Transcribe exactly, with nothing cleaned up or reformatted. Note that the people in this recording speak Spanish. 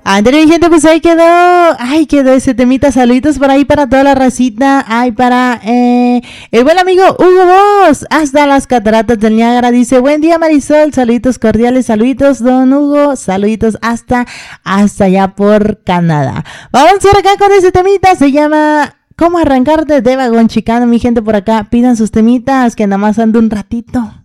André, mi gente, pues ahí quedó. Ay, quedó ese temita. Saluditos por ahí para toda la racita. Ay, para eh, el buen amigo Hugo Boss, hasta las cataratas del Niágara. Dice, buen día, Marisol. Saluditos cordiales, saluditos, don Hugo. Saluditos hasta, hasta allá por Canadá. Vamos por acá con ese temita. Se llama ¿Cómo arrancarte de Vagón Chicano? Mi gente por acá, pidan sus temitas, que nada más ando un ratito.